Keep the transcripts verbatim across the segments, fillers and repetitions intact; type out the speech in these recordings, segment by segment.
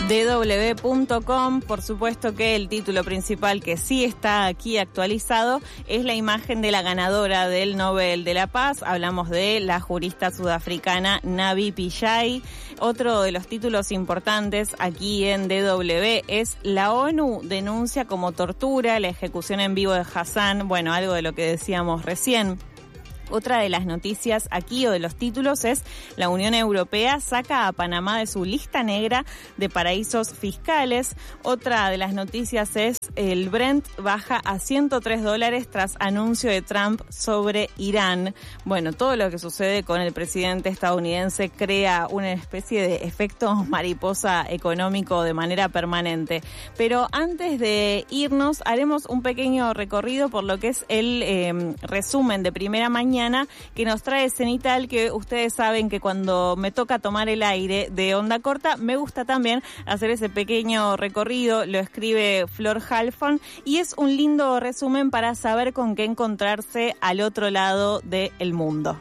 D W punto com. Por supuesto que el título principal, que sí está aquí actualizado, es la imagen de la ganadora del Nobel de la Paz. Hablamos de la jurista sudafricana Navi Pillay. Otro de los títulos importantes aquí en D W es: la ONU denuncia como tortura la ejecución en vivo de Hassan. Bueno, algo de lo que decíamos recién. Otra de las noticias aquí, o de los títulos, es: la Unión Europea saca a Panamá de su lista negra de paraísos fiscales. Otra de las noticias es: el Brent baja a ciento tres dólares tras anuncio de Trump sobre Irán. Bueno, todo lo que sucede con el presidente estadounidense crea una especie de efecto mariposa económico de manera permanente. Pero antes de irnos, haremos un pequeño recorrido por lo que es el eh, resumen de primera mañana que nos trae Cenital, que ustedes saben que cuando me toca tomar el aire de onda corta, me gusta también hacer ese pequeño recorrido. Lo escribe Flor Halfon y es un lindo resumen para saber con qué encontrarse al otro lado del mundo.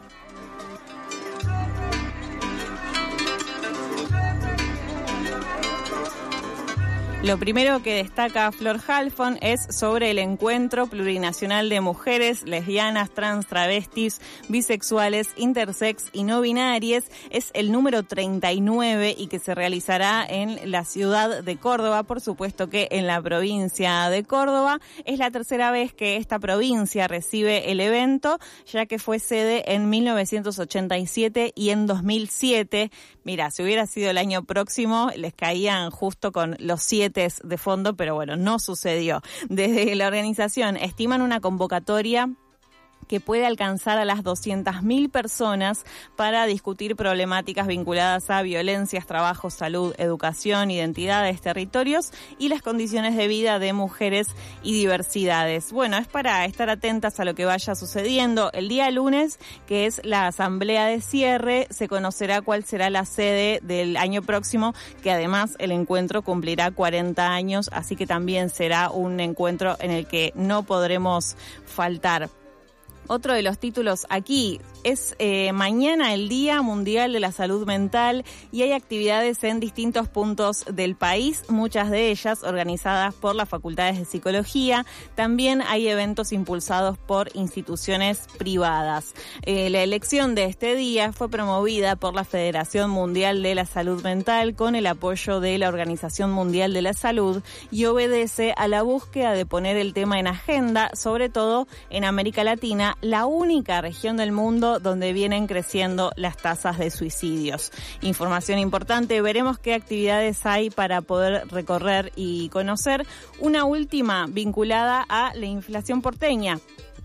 Lo primero que destaca Flor Halfon es sobre el encuentro plurinacional de mujeres, lesbianas, trans, travestis, bisexuales, intersex y no binarias. Es el número treinta y nueve y que se realizará en la ciudad de Córdoba, por supuesto que en la provincia de Córdoba. Es la tercera vez que esta provincia recibe el evento, ya que fue sede en mil novecientos ochenta y siete y en dos mil siete. Mira, si hubiera sido el año próximo, les caían justo con los siete de fondo, pero bueno, no sucedió. Desde la organización estiman una convocatoria que puede alcanzar a las doscientas mil personas para discutir problemáticas vinculadas a violencias, trabajo, salud, educación, identidades, territorios y las condiciones de vida de mujeres y diversidades. Bueno, es para estar atentas a lo que vaya sucediendo. El día lunes, que es la asamblea de cierre, se conocerá cuál será la sede del año próximo, que además el encuentro cumplirá cuarenta años, así que también será un encuentro en el que no podremos faltar. Otro de los títulos aquí es eh, mañana el Día Mundial de la Salud Mental y hay actividades en distintos puntos del país, muchas de ellas organizadas por las facultades de psicología. También hay eventos impulsados por instituciones privadas. Eh, la elección de este día fue promovida por la Federación Mundial de la Salud Mental con el apoyo de la Organización Mundial de la Salud y obedece a la búsqueda de poner el tema en agenda, sobre todo en América Latina, la única región del mundo donde vienen creciendo las tasas de suicidios. Información importante, veremos qué actividades hay para poder recorrer y conocer. Una última vinculada a la inflación porteña.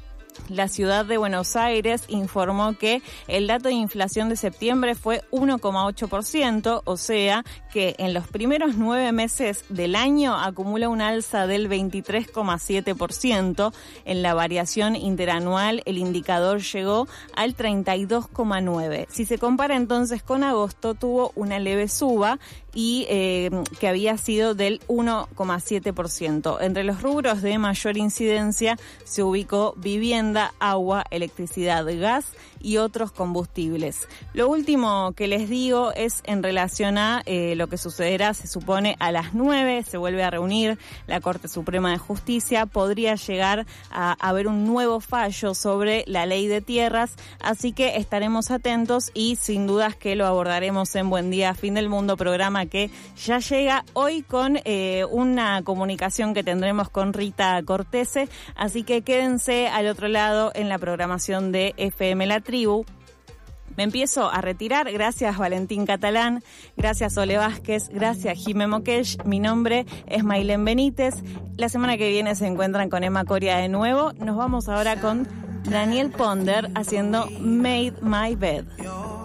La ciudad de Buenos Aires informó que el dato de inflación de septiembre fue uno coma ocho por ciento, o sea que en los primeros nueve meses del año acumula un alza del veintitrés coma siete por ciento. En la variación interanual el indicador llegó al treinta y dos coma nueve por ciento. Si se compara entonces con agosto, tuvo una leve suba y eh, que había sido del uno coma siete por ciento. Entre los rubros de mayor incidencia se ubicó vivienda, agua, electricidad, gas y otros combustibles. Lo último que les digo es en relación a eh, lo que sucederá, se supone, a las nueve, se vuelve a reunir la Corte Suprema de Justicia, podría llegar a haber un nuevo fallo sobre la ley de tierras, así que estaremos atentos y sin dudas que lo abordaremos en Buen Día, Fin del Mundo, programa que ya llega hoy con eh, una comunicación que tendremos con Rita Cortese, así que quédense al otro lado en la programación de F M La Tribu. Me empiezo a retirar. Gracias Valentín Catalán, gracias Ole Vázquez, gracias Jimé Moquech. Mi nombre es Maylén Benítez. La semana que viene se encuentran con Emma Coria de nuevo. Nos vamos ahora con Daniel Ponder haciendo Made My Bed.